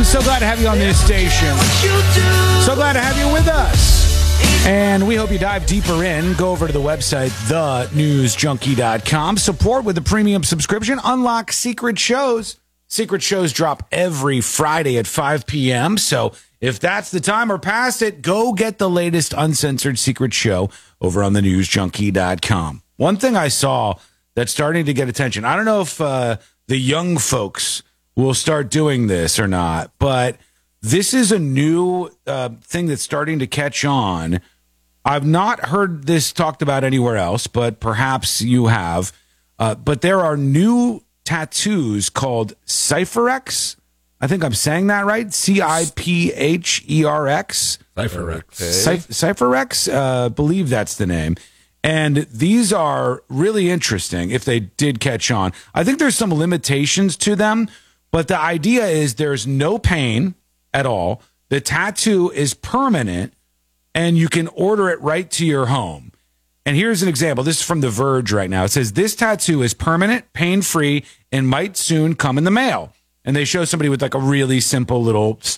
So glad to have you on this station. So glad to have you with us. And we hope you dive deeper in. Go over to the website, thenewsjunkie.com. Support with a premium subscription. Unlock secret shows. Secret shows drop every Friday at 5 p.m. So if that's the time or past it, go get the latest uncensored secret show over on thenewsjunkie.com. One thing I saw that's starting to get attention, I don't know if the young folks will start doing this or not, but this is a new thing that's starting to catch on. I've not heard this talked about anywhere else, but perhaps you have. But there are new tattoos called Cypherx. I think I'm saying that right. Cypherx. Cypherx. Cypherx. Believe that's the name. And these are really interesting if they did catch on. I think there's some limitations to them, but the idea is there's no pain at all. The tattoo is permanent, and you can order it right to your home. And here's an example. This is from The Verge right now. It says, this tattoo is permanent, pain-free, and might soon come in the mail. And they show somebody with like a really simple little